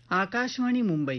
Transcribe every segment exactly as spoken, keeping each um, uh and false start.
आकाशवाणी मुंबई.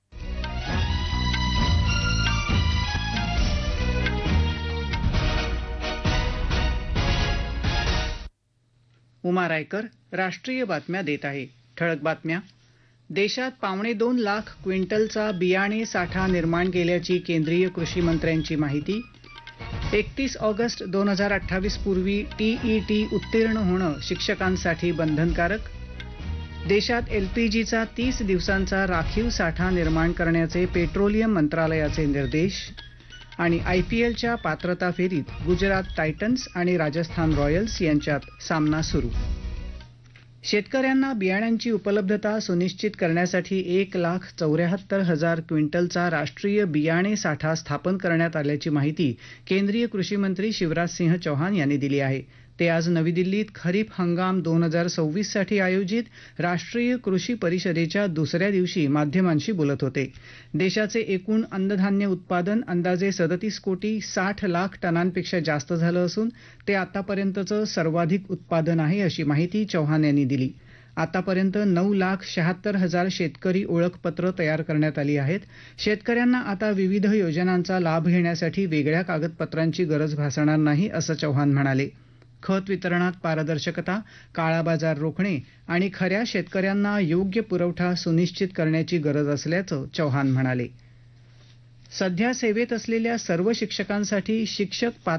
उमा रायकर राष्ट्रीय बातम्या देत आहे. ठळक बातम्या. देशात पावणे दोन लाख क्विंटलचा बियाणे साठा निर्माण केल्याची केंद्रीय कृषी मंत्र्यांची माहिती. एकतीस ऑगस्ट दोन हजार अठ्ठावीस पूर्वी टीईटी उत्तीर्ण होणं शिक्षकांसाठी बंधनकारक. देशात एलपीजीचा तीस दिवसांचा राखीव साठा निर्माण करण्याचे पेट्रोलियम मंत्रालयाचे निर्देश. आणि आयपीएलच्या पात्रता फेरीत गुजरात टायटन्स आणि राजस्थान रॉयल्स यांच्यात सामना सुरू. शेतकऱ्यांना बियाण्यांची उपलब्धता सुनिश्चित करण्यासाठी एक लाख चौऱ्याहत्तर हजार क्विंटलचा राष्ट्रीय बियाणे साठा स्थापन करण्यात आल्याची माहिती केंद्रीय कृषी मंत्री शिवराज सिंह चौहान यांनी दिली आहे. ते आज नवी दिल्लीत खरीप हंगाम दोन हजार सव्वीस साठी आयोजित राष्ट्रीय कृषी परिषदेच्या दुसऱ्या दिवशी माध्यमांशी बोलत होते. देशाचे एकूण अन्नधान्य उत्पादन अंदाजे सदतीस कोटी साठ लाख टनांपेक्षा जास्त झालं असून ते आतापर्यंतचं सर्वाधिक उत्पादन आहे अशी माहिती चौहान यांनी दिली. आतापर्यंत नऊ लाख शहात्तर हजार शेतकरी ओळखपत्र तयार करण्यात आली आहेत. शेतकऱ्यांना आता विविध योजनांचा लाभ घेण्यासाठी वेगळ्या कागदपत्रांची गरज भासणार नाही असं चौहान म्हणाले. खत वितरणात पारदर्शकता, काळाबाजार रोखणे आणि खऱ्या शेतकऱ्यांना योग्य पुरवठा सुनिश्चित करण्याची गरज असल्याचं चौहान म्हणाले. सध्या सेवेत असलेल्या सर्व शिक्षकांसाठी शिक्षक